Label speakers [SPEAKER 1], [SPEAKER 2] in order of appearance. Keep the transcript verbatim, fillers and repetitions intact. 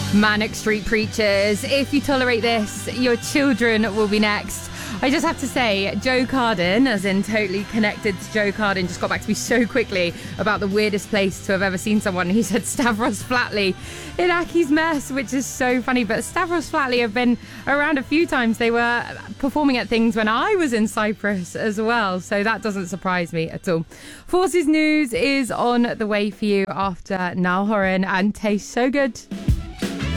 [SPEAKER 1] Manic Street Preachers. If you tolerate this, your children will be next. I just have to say, Joe Carden, as in totally connected to Joe Carden, just got back to me so quickly about the weirdest place to have ever seen someone. He said Stavros Flatley in Aki's Mess, which is so funny. But Stavros Flatley have been around a few times. They were performing at things when I was in Cyprus as well. So that doesn't surprise me at all. Forces News is on the way for you after Niall Horan and Tastes So Good.